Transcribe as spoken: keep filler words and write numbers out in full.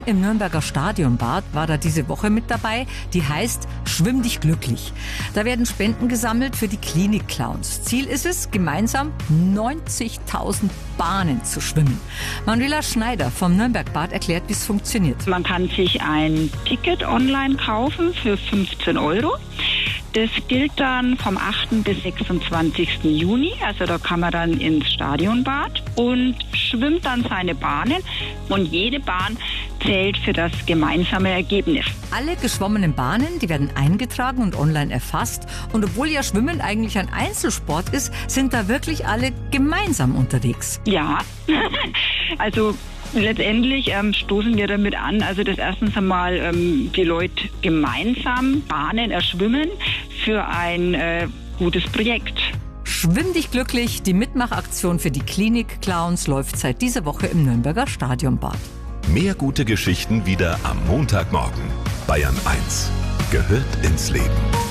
Im Nürnberger Stadionbad war da diese Woche mit dabei, die heißt Schwimm dich glücklich. Da werden Spenden gesammelt für die Klinik-Clowns. Ziel ist es, gemeinsam neunzigtausend Bahnen zu schwimmen. Manuela Schneider vom Nürnberg-Bad erklärt, wie es funktioniert. Man kann sich ein Ticket online kaufen für fünfzehn Euro. Das gilt dann vom achten bis sechsundzwanzigsten Juni. Also da kann man dann ins Stadionbad und schwimmt dann seine Bahnen. Und jede Bahn zählt für das gemeinsame Ergebnis. Alle geschwommenen Bahnen, die werden eingetragen und online erfasst. Und obwohl ja Schwimmen eigentlich ein Einzelsport ist, sind da wirklich alle gemeinsam unterwegs. Ja, also letztendlich ähm, stoßen wir damit an, also dass erstens einmal ähm, die Leute gemeinsam Bahnen erschwimmen für ein äh, gutes Projekt. Schwimm dich glücklich, die Mitmachaktion für die Klinik-Clowns läuft seit dieser Woche im Nürnberger Stadionbad. Mehr gute Geschichten wieder am Montagmorgen. Bayern eins gehört ins Leben.